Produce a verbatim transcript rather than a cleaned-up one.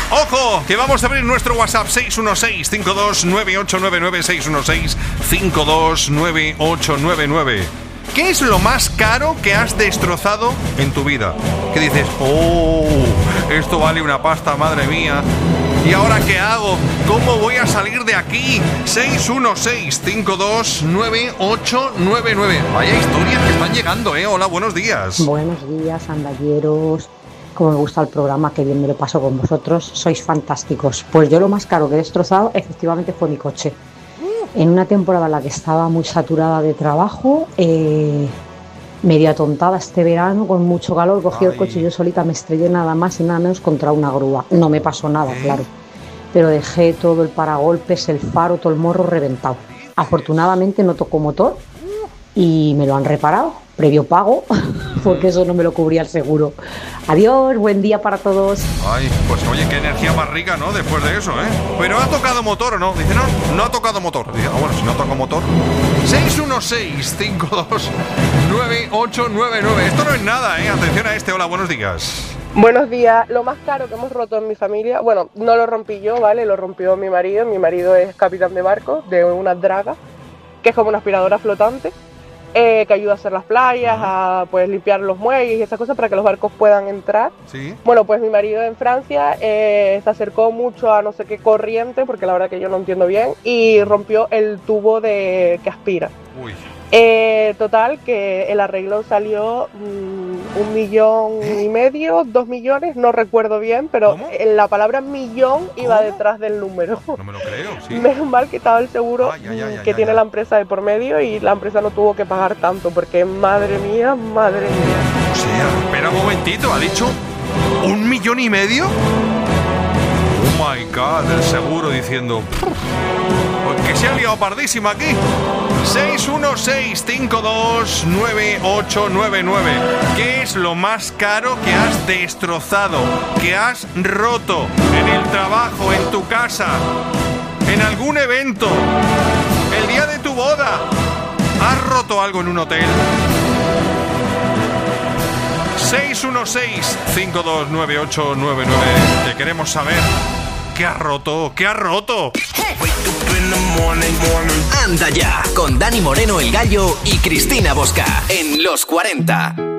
¡Ojo! Que vamos a abrir nuestro WhatsApp seis uno seis, cinco dos nueve ocho nueve nueve, seis uno seis, cinco dos nueve ocho nueve nueve. ¿Qué es lo más caro que has destrozado en tu vida? ¿Qué dices? ¡Oh! Esto vale una pasta, madre mía. ¿Y ahora qué hago? ¿Cómo voy a salir de aquí? seis uno seis, cinco dos nueve ocho nueve nueve. Vaya historias que están llegando, ¿eh? Hola, buenos días. Buenos días, andalleros. Como me gusta el programa, que bien me lo paso con vosotros. Sois fantásticos. Pues yo lo más caro que he destrozado efectivamente fue mi coche. En una temporada en la que estaba muy saturada de trabajo, eh, medio atontada este verano, con mucho calor, cogí Ay. el coche y yo solita me estrellé nada más y nada menos contra una grúa. No me pasó nada, ¿Eh? claro, pero dejé todo el paragolpes, el faro, todo el morro reventado. Afortunadamente no tocó motor y me lo han reparado, previo pago, porque eso no me lo cubría el seguro. Adiós, buen día para todos. Ay, pues oye, qué energía más rica, ¿no? Después de eso, ¿eh? Pero ¿ha tocado motor o no? Dice, no, no ha tocado motor. Dice, ah, bueno, si no toca motor. seis uno seis, cinco dos nueve ocho nueve nueve. Esto no es nada, ¿eh? Atención a este. Hola, buenos días. Buenos días. Lo más caro que hemos roto en mi familia, bueno, no lo rompí yo, ¿vale? Lo rompió mi marido. Mi marido es capitán de barco de una draga, que es como una aspiradora flotante. Eh, que ayuda a hacer las playas, uh-huh. a pues limpiar los muelles y esas cosas para que los barcos puedan entrar. ¿Sí? Bueno, pues mi marido en Francia eh, se acercó mucho a no sé qué corriente, porque la verdad que yo no entiendo bien, y rompió el tubo de que aspira. Uy. Eh, total, que el arreglo salió mmm, un millón ¿Eh? y medio, dos millones, no recuerdo bien, pero ¿Cómo? la palabra millón iba ¿Cómo? detrás del número. No me lo creo, sí. Menos mal que estaba el seguro ay, ay, ay, que ay, tiene ay, la empresa de por medio y la empresa no tuvo que pagar tanto, porque madre mía, madre mía. O sea, espera un momentito, ¿ha dicho un millón y medio? Oh my God, el seguro diciendo... Pues que se ha liado pardísima aquí. seis uno seis, cinco dos nueve ocho nueve nueve. ¿Qué es lo más caro que has destrozado, que has roto en el trabajo, en tu casa, en algún evento, el día de tu boda? ¿Has roto algo en un hotel? seis uno seis, cinco dos nueve ocho nueve nueve. Te queremos saber qué has roto, qué has roto. Anda ya, con Dani Moreno el Gallo y Cristina Bosca en Los cuarenta.